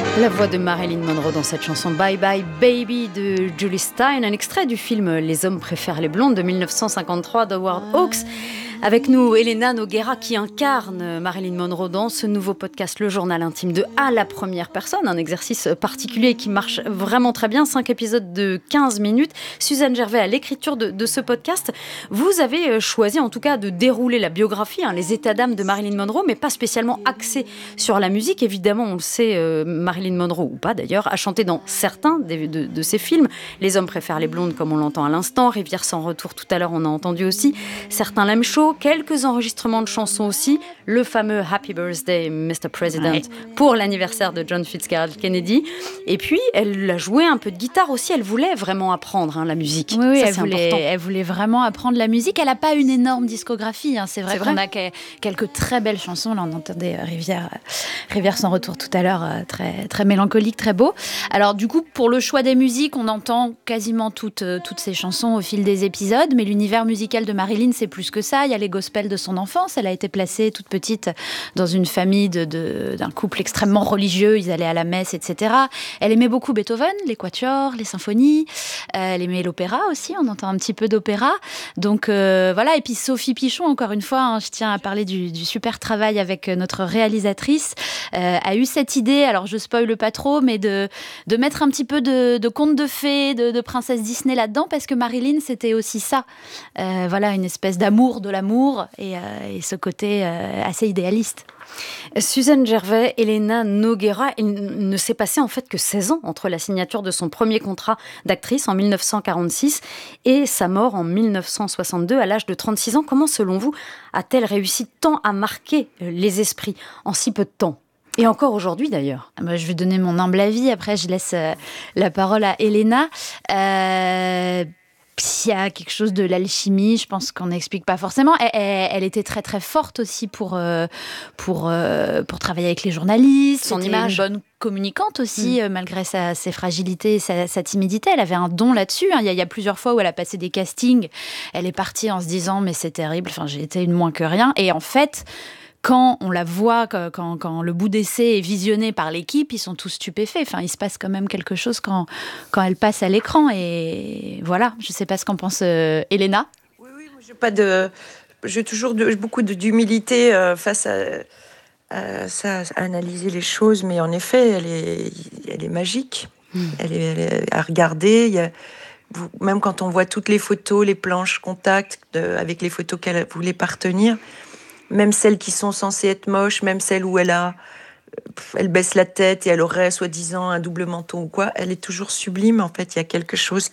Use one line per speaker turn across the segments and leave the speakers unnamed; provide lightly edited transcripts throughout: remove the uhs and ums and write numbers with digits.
La voix de Marilyn Monroe dans cette chanson Bye Bye Baby de Julie Stein, un extrait du film Les hommes préfèrent les blondes de 1953 d'Howard Hawks. Avec nous, Elena Noguera qui incarne Marilyn Monroe dans ce nouveau podcast Le Journal Intime de à la première personne, un exercice particulier qui marche vraiment très bien, 5 épisodes de 15 minutes. Suzanne Gervais à l'écriture de ce podcast. Vous avez choisi en tout cas de dérouler la biographie, les états d'âme de Marilyn Monroe, mais pas spécialement axé sur la musique. Évidemment, on le sait, Marilyn Monroe, ou pas d'ailleurs, a chanté dans certains de ses films. Les hommes préfèrent les blondes, comme on l'entend à l'instant. Rivière sans retour, tout à l'heure, on a entendu aussi. Certains l'aiment chaud. Quelques enregistrements de chansons aussi, le fameux Happy Birthday Mr. President pour l'anniversaire de John Fitzgerald Kennedy. Et puis, elle a joué un peu de guitare aussi. Elle voulait vraiment apprendre la musique.
Oui,
ça,
elle voulait vraiment apprendre la musique. Elle n'a pas une énorme discographie. C'est vrai qu'on a quelques très belles chansons. Là, on entendait Rivière sans retour tout à l'heure, très, très mélancolique, très beau. Alors, du coup, pour le choix des musiques, on entend quasiment toutes ces chansons au fil des épisodes. Mais l'univers musical de Marilyn, c'est plus que ça. Il y a les gospels de son enfance. Elle a été placée toute petite dans une famille d'un couple extrêmement religieux. Ils allaient à la messe, etc. Elle aimait beaucoup Beethoven, les quatuors, les symphonies. Elle aimait l'opéra aussi. On entend un petit peu d'opéra. Donc voilà. Et puis Sophie Pichon, encore une fois, je tiens à parler du super travail avec notre réalisatrice, a eu cette idée, alors je spoile pas trop, mais de mettre un petit peu de contes de fées, de princesse Disney là-dedans, parce que Marilyn, c'était aussi ça. Voilà, une espèce d'amour de l'amour et ce côté assez idéaliste.
Suzanne Gervais, Elena Noguera, il ne s'est passé en fait que 16 ans entre la signature de son premier contrat d'actrice en 1946 et sa mort en 1962 à l'âge de 36 ans. Comment, selon vous, a-t-elle réussi tant à marquer les esprits en si peu de temps ? Et encore aujourd'hui, d'ailleurs.
Je vais donner mon humble avis. Après, je laisse la parole à Elena. Il y a quelque chose de l'alchimie, je pense qu'on n'explique pas forcément. Elle était très très forte aussi pour travailler avec les journalistes.
Son image.
Une bonne communicante aussi, malgré ses fragilités et sa timidité. Elle avait un don là-dessus. Il y a plusieurs fois où elle a passé des castings. Elle est partie en se disant « mais c'est terrible, j'ai été une moins que rien ». Et en fait, quand on la voit, quand le bout d'essai est visionné par l'équipe, ils sont tous stupéfaits. Il se passe quand même quelque chose quand elle passe à l'écran. Et voilà, je ne sais pas ce qu'en pense Elena.
Oui, moi, j'ai toujours beaucoup d'humilité face à ça, à analyser les choses. Mais en effet, elle est magique. Elle est à regarder. Même quand on voit toutes les photos, les planches contact avec les photos qu'elle voulait partenir, même celles qui sont censées être moches, même celles où elle baisse la tête et elle aurait soi-disant un double menton ou quoi, elle est toujours sublime. En fait, il y a quelque chose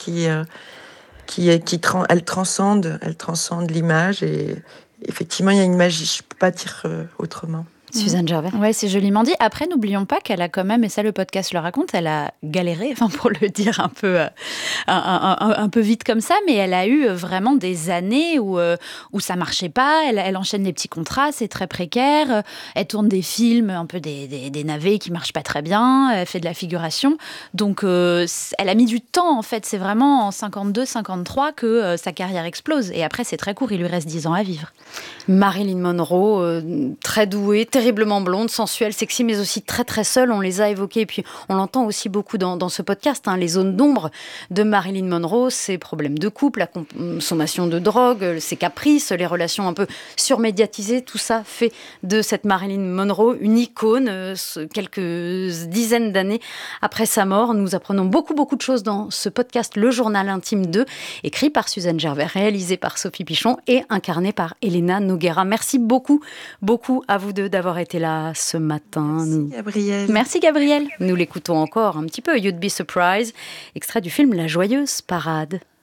elle transcende l'image et effectivement, il y a une magie. Je peux pas dire autrement.
Suzanne Gervais.
Ouais, c'est joliment dit. Après, n'oublions pas qu'elle a quand même, et ça le podcast le raconte, elle a galéré, pour le dire un peu vite comme ça, mais elle a eu vraiment des années où ça marchait pas. Elle enchaîne des petits contrats, c'est très précaire. Elle tourne des films, un peu des navets qui marchent pas très bien. Elle fait de la figuration. Donc, elle a mis du temps, en fait. C'est vraiment en 52-53 que sa carrière explose. Et après, c'est très court. Il lui reste 10 ans à vivre.
Marilyn Monroe, très douée, terriblement blonde, sensuelle, sexy, mais aussi très très seule. On les a évoquées et puis on l'entend aussi beaucoup dans ce podcast. Les zones d'ombre de Marilyn Monroe, ses problèmes de couple, la consommation de drogue, ses caprices, les relations un peu surmédiatisées, tout ça fait de cette Marilyn Monroe une icône. Quelques dizaines d'années après sa mort, nous apprenons beaucoup de choses dans ce podcast Le Journal Intime 2, écrit par Suzanne Gervais, réalisé par Sophie Pichon et incarné par Elena Noguera. Merci beaucoup à vous deux d'avoir été là ce matin.
Merci Gabrielle.
Nous l'écoutons encore un petit peu. You'd Be Surprised, extrait du film La Joyeuse Parade.